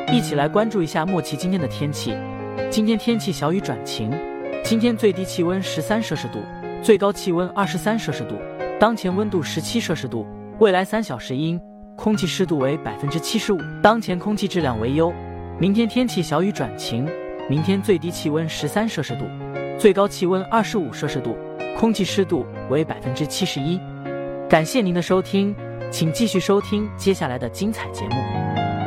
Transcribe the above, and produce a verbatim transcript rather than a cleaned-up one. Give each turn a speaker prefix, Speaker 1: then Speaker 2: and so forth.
Speaker 1: 一起来关注一下莫奇今天的天气。今天天气小雨转晴，今天最低气温十三摄氏度，最高气温二十三摄氏度，当前温度十七摄氏度，未来三小时阴，空气湿度为百分之七十五，当前空气质量为优。明天天气小雨转晴，明天最低气温十三摄氏度，最高气温二十五摄氏度，空气湿度为百分之七十一。感谢您的收听，请继续收听接下来的精彩节目。